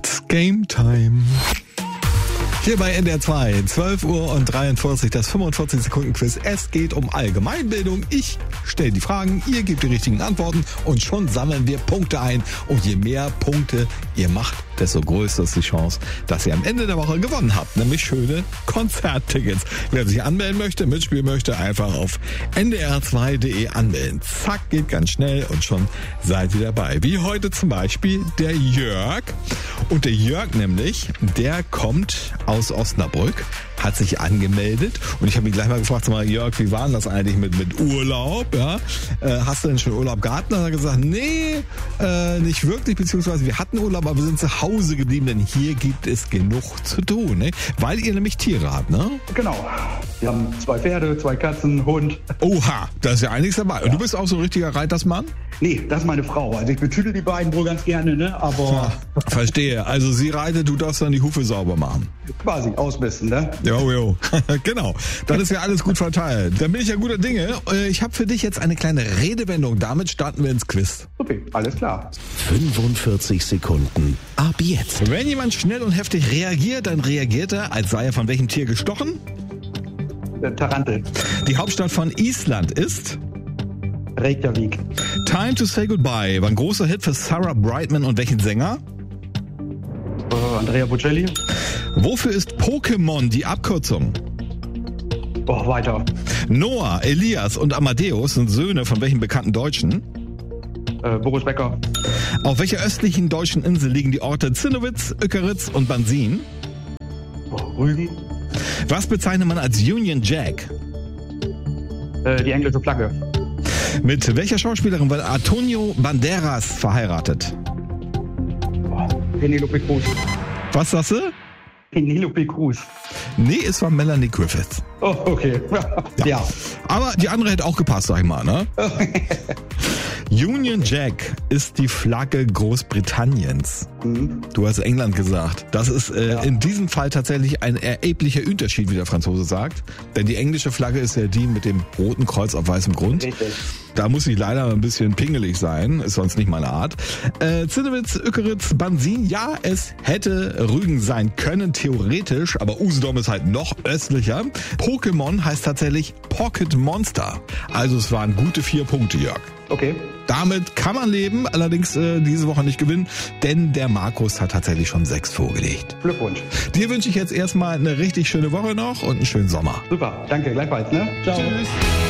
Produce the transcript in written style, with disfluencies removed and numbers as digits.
It's Game Time. Hier bei NDR 2, 12 Uhr und 43, das 45-Sekunden-Quiz. Es geht um Allgemeinbildung. Ich stelle die Fragen, ihr gebt die richtigen Antworten und schon sammeln wir Punkte ein. Und je mehr Punkte ihr macht, desto größer ist die Chance, dass ihr am Ende der Woche gewonnen habt. Nämlich schöne Konzerttickets. Wer sich anmelden möchte, mitspielen möchte, einfach auf ndr2.de anmelden. Zack, geht ganz schnell und schon seid ihr dabei. Wie heute zum Beispiel der Jörg. Und der Jörg nämlich, der kommt aus Osnabrück, hat sich angemeldet und ich habe ihn gleich mal gefragt, sag mal, Jörg, wie war denn das eigentlich mit Urlaub? Ja? Hast du denn schon Urlaub gehabt? Und dann hat er gesagt, nee, nicht wirklich, beziehungsweise wir hatten Urlaub, aber wir sind zu Hause geblieben, denn hier gibt es genug zu tun, ne? Weil ihr nämlich Tiere habt, ne? Genau. Wir haben 2 Pferde, 2 Katzen, Hund. Oha, da ist ja einiges dabei. Ja. Und du bist auch so ein richtiger Reitersmann? Nee, das ist meine Frau. Also ich betüdel die beiden wohl ganz gerne, ne? Aber... Ja, verstehe. Also sie reitet, du darfst dann die Hufe sauber machen. Quasi ausmessen, ne? Jo. Genau. Das ist ja alles gut verteilt. Dann bin ich ja guter Dinge. Ich habe für dich jetzt eine kleine Redewendung. Damit starten wir ins Quiz. Okay, alles klar. 45 Sekunden. Ab jetzt. Wenn jemand schnell und heftig reagiert, dann reagiert er, als sei er von welchem Tier gestochen? Tarantel. Die Hauptstadt von Island ist? Reykjavik. Time to Say Goodbye war ein großer Hit für Sarah Brightman und welchen Sänger? Andrea Bocelli. Wofür ist Pokémon die Abkürzung? Weiter. Noah, Elias und Amadeus sind Söhne von welchen bekannten Deutschen? Boris Becker. Auf welcher östlichen deutschen Insel liegen die Orte Zinnowitz, Uekeritz und Bansin? Rügen. Was bezeichnet man als Union Jack? Die englische Flagge. Mit welcher Schauspielerin war Antonio Banderas verheiratet? Penelope Cruz. Was sagst du? Penelope Cruz. Nee, es war Melanie Griffith. Oh, okay. Ja. Aber die andere hätte auch gepasst, sag ich mal, ne? Union Jack ist die Flagge Großbritanniens. Du hast England gesagt. Das ist in diesem Fall tatsächlich ein erheblicher Unterschied, wie der Franzose sagt. Denn die englische Flagge ist ja die mit dem roten Kreuz auf weißem Grund. Richtig. Da muss ich leider ein bisschen pingelig sein, ist sonst nicht meine Art. Zinnewitz, Uekeritz, Bansin, ja, es hätte Rügen sein können, theoretisch, aber Usedom ist halt noch östlicher. Pokémon heißt tatsächlich Pocket Monster. Also es waren gute 4 Punkte, Jörg. Okay. Damit kann man leben, allerdings diese Woche nicht gewinnen, denn der Markus hat tatsächlich schon 6 vorgelegt. Glückwunsch. Dir wünsche ich jetzt erstmal eine richtig schöne Woche noch und einen schönen Sommer. Super, danke, gleichfalls, ne? Ciao. Tschüss.